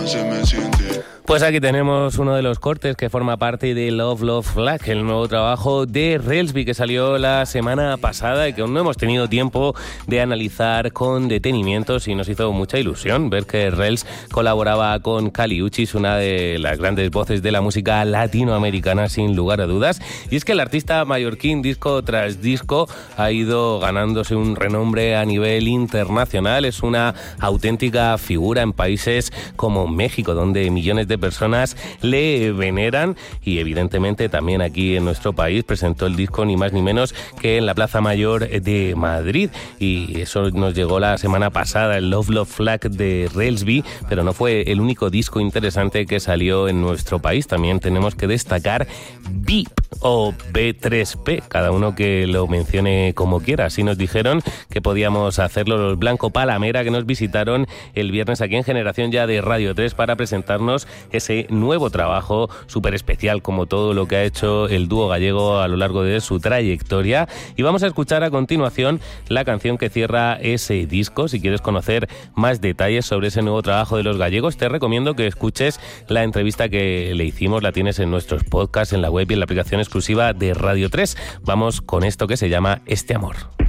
se me siente. Pues aquí tenemos uno de los cortes que forma parte de Love Love Flag, el nuevo trabajo de Relsby que salió la semana pasada y que aún no hemos tenido tiempo de analizar con detenimiento, y nos hizo mucha ilusión ver que Rels colaboraba con Kali Uchis, una de las grandes voces de la música latinoamericana sin lugar a dudas. Y es que el artista mallorquín disco tras disco ha ido ganándose un renombre a nivel internacional. Es una auténtica figura en países como México, donde millones de personas le veneran, y evidentemente también aquí en nuestro país presentó el disco ni más ni menos que en la Plaza Mayor de Madrid, y eso nos llegó la semana pasada, el Love Love Flag de Relsby, pero no fue el único disco interesante que salió en nuestro país. También tenemos que destacar VIP o B3P, cada uno que lo mencione como quiera. Así nos dijeron que podíamos hacerlo los Blanco Palamera, que nos visitaron el viernes aquí en Generación Ya de Radio 3 para presentarnos ese nuevo trabajo súper especial, como todo lo que ha hecho el dúo gallego a lo largo de su trayectoria. Y vamos a escuchar a continuación la canción que cierra ese disco. Si quieres conocer más detalles sobre ese nuevo trabajo de los gallegos, te recomiendo que escuches la entrevista que le hicimos. La tienes en nuestros podcasts, en la web y en la aplicación exclusiva de Radio 3. Vamos con esto que se llama Este Amor.